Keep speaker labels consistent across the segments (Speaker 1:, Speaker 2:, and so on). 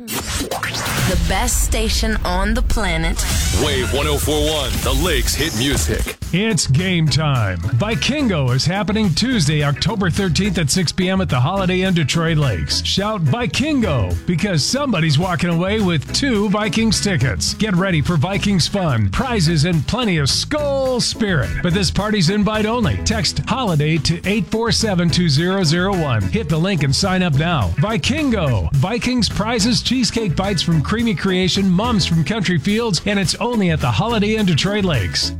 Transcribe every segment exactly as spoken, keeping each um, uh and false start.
Speaker 1: The best station on the planet.
Speaker 2: Wave one oh four point one, the Lakes hit music.
Speaker 3: It's game time. Vikingo is happening Tuesday, October thirteenth at six p.m. at the Holiday Inn Detroit Lakes. Shout Vikingo because somebody's walking away with two Vikings tickets. Get ready for Vikings fun, prizes, and plenty of Skol spirit. But this party's invite only. Text HOLIDAY to eight four seven two zero zero one. Hit the link and sign up now. Vikingo. Vikings prizes, cheesecake bites from Creamy Creation, mums from Country Fields, and it's only at the Holiday Inn Detroit Lakes.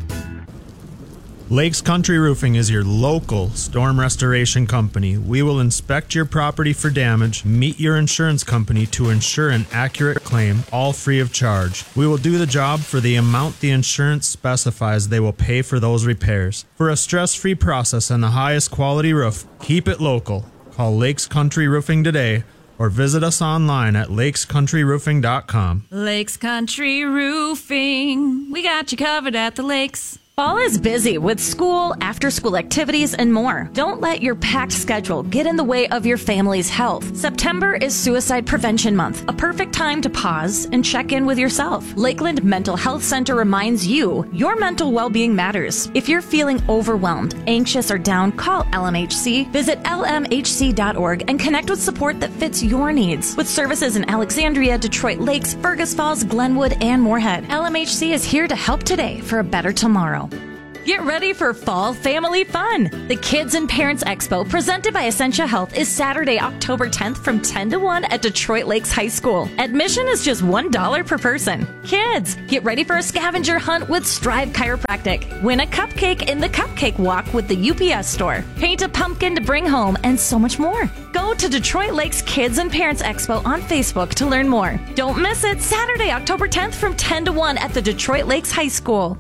Speaker 4: Lakes Country Roofing is your local storm restoration company. We will inspect your property for damage, meet your insurance company to ensure an accurate claim, all free of charge. We will do the job for the amount the insurance specifies they will pay for those repairs. For a stress-free process and the highest quality roof, keep it local. Call Lakes Country Roofing today or visit us online at lakes country roofing dot com.
Speaker 5: Lakes Country Roofing. We got you covered at the lakes.
Speaker 6: Fall is busy with school, after-school activities, and more. Don't let your packed schedule get in the way of your family's health. September is Suicide Prevention Month, a perfect time to pause and check in with yourself. Lakeland Mental Health Center reminds you your mental well-being matters. If you're feeling overwhelmed, anxious, or down, call L M H C. Visit L M H C dot org and connect with support that fits your needs. With services in Alexandria, Detroit Lakes, Fergus Falls, Glenwood, and Moorhead, L M H C is here to help today for a better tomorrow. Get ready for fall family fun. The Kids and Parents Expo presented by Essentia Health is Saturday, October tenth from ten to one at Detroit Lakes High School. Admission is just one dollar per person. Kids, get ready for a scavenger hunt with Strive Chiropractic. Win a cupcake in the Cupcake Walk with the U P S store. Paint a pumpkin to bring home and so much more. Go to Detroit Lakes Kids and Parents Expo on Facebook to learn more. Don't miss it, Saturday, October tenth from ten to one at the Detroit Lakes High School.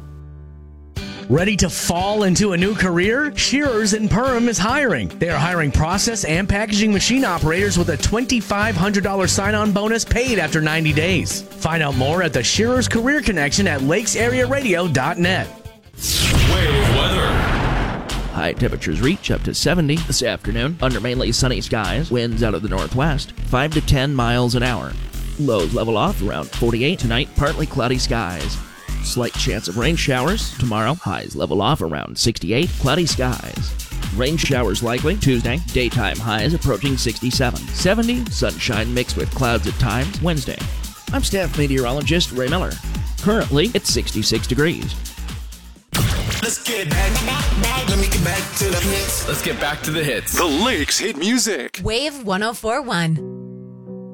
Speaker 7: Ready to fall into a new career? Shearers in Perham is hiring. They are hiring process and packaging machine operators with a twenty-five hundred dollars sign-on bonus paid after ninety days. Find out more at the Shearers Career Connection at lakes area radio dot net.
Speaker 2: Wave weather.
Speaker 8: High temperatures reach up to seventy this afternoon under mainly sunny skies. Winds out of the northwest, five to ten miles an hour. Lows level off around forty-eight tonight, partly cloudy skies. Slight chance of rain showers tomorrow. Highs level off around sixty-eight. Cloudy skies. Rain showers likely Tuesday. Daytime highs approaching sixty-seven. seventy. Sunshine mixed with clouds at times Wednesday. I'm staff meteorologist Ray Miller. Currently, it's sixty-six degrees.
Speaker 9: Let's get back, back, back. Let me get back to the hits.
Speaker 2: Let's get back to the hits. The Lakes hit music.
Speaker 1: Wave one oh four point one.